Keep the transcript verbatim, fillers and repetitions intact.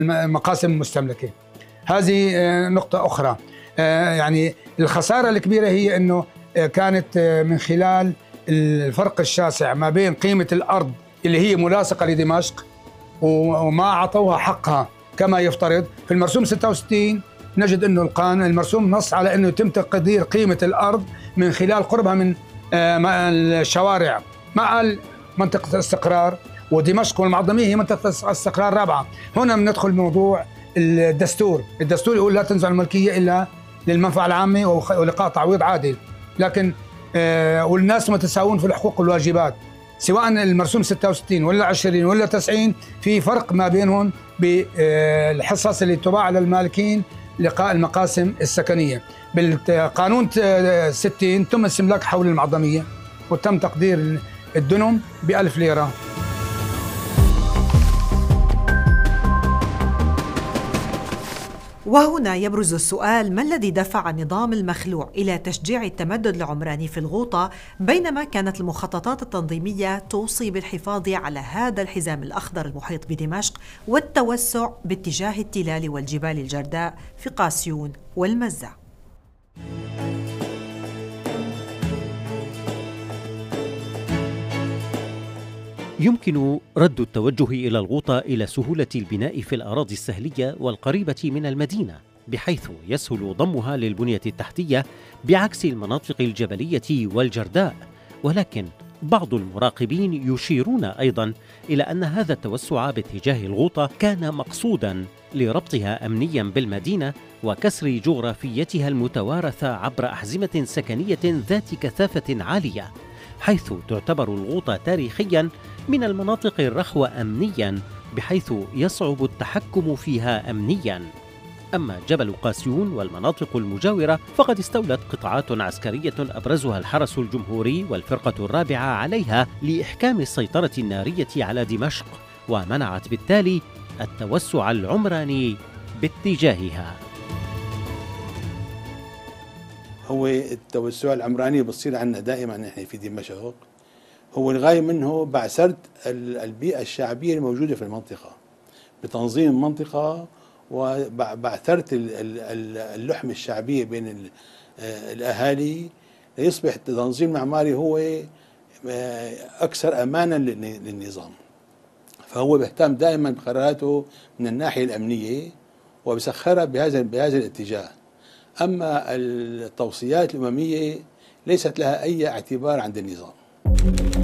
المقاسم المستملكة. هذه نقطة أخرى. يعني الخسارة الكبيرة هي أنه كانت من خلال الفرق الشاسع ما بين قيمة الأرض اللي هي ملاصقة لدمشق وما أعطوها حقها كما يفترض. في المرسوم ستة وستين نجد أنه القانون المرسوم نص على أنه يتم تقدير قيمة الأرض من خلال قربها من الشوارع مع منطقة الاستقرار، ودمشق والمعظمية هي منطقة استقرار رابعة. هنا بندخل موضوع الدستور. الدستور يقول لا تنزع الملكية إلا للمنفعة العامة ولقاء تعويض عادل، لكن آه والناس متساوون في الحقوق والواجبات، سواء المرسوم ستة وستين ولا عشرين ولا تسعين، في فرق ما بينهم بالحصص اللي تباع للمالكين لقاء المقاسم السكنية. بالقانون ستين تم استملاك حول المعظمية وتم تقدير الدنم بألف ليرة. وهنا يبرز السؤال: ما الذي دفع النظام المخلوع إلى تشجيع التمدد العمراني في الغوطة بينما كانت المخططات التنظيمية توصي بالحفاظ على هذا الحزام الأخضر المحيط بدمشق والتوسع باتجاه التلال والجبال الجرداء في قاسيون والمزة؟ يمكن رد التوجه إلى الغوطة إلى سهولة البناء في الأراضي السهلية والقريبة من المدينة، بحيث يسهل ضمها للبنية التحتية بعكس المناطق الجبلية والجرداء. ولكن بعض المراقبين يشيرون أيضاً إلى أن هذا التوسع باتجاه الغوطة كان مقصوداً لربطها أمنياً بالمدينة وكسر جغرافيتها المتوارثة عبر أحزمة سكنية ذات كثافة عالية، حيث تعتبر الغوطة تاريخياً من المناطق الرخوة أمنياً بحيث يصعب التحكم فيها أمنياً. أما جبل قاسيون والمناطق المجاورة فقد استولت قطاعات عسكرية أبرزها الحرس الجمهوري والفرقة الرابعة عليها لإحكام السيطرة النارية على دمشق، ومنعت بالتالي التوسع العمراني باتجاهها. هو التوسع العمراني بصير عندنا دائما نحن في دمشق، هو الغاية منه بعثرة البيئة الشعبية الموجودة في المنطقة بتنظيم المنطقة وبعثرة اللحمة الشعبية بين الأهالي ليصبح التنظيم المعماري هو أكثر أمانا للنظام. فهو بيهتم دائما بقراراته من الناحية الأمنية وبسخرها بهذا بهذا الاتجاه. أما التوصيات الأممية ليست لها أي اعتبار عند النظام.